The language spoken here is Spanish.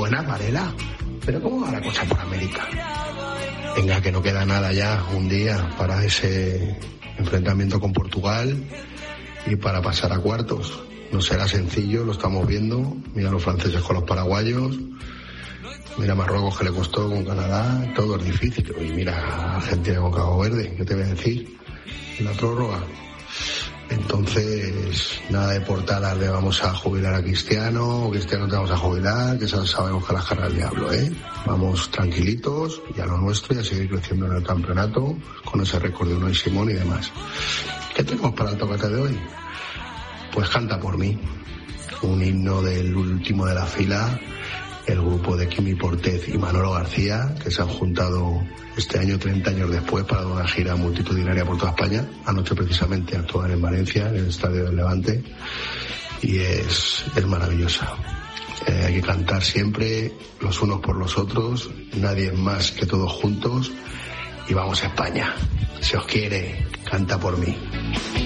buena, Varela. Pero ¿cómo va la cosa por América? Venga, que no queda nada ya, un día para ese enfrentamiento con Portugal y para pasar a cuartos. No será sencillo, lo estamos viendo. Mira los franceses con los paraguayos, mira Marruecos que le costó con Canadá, todo es difícil. Y mira Argentina con Cabo Verde, ¿qué te voy a decir? En la prórroga. Entonces, nada de portadas de vamos a jubilar a Cristiano, o Cristiano te vamos a jubilar, que sabemos que las carga el diablo, ¿eh? Vamos tranquilitos y a lo nuestro y a seguir creciendo en el campeonato con ese récord de Unai Simón y demás. ¿Qué tenemos para el tocate de hoy? Pues Canta por mí, un himno del último de la fila, el grupo de Quimi Portez y Manolo García, que se han juntado este año 30 años después para una gira multitudinaria por toda España. Anoche precisamente actuaban en Valencia, en el Estadio del Levante, y es maravillosa. Hay que cantar siempre los unos por los otros, nadie más que todos juntos, y vamos a España. Si os quiere, canta por mí.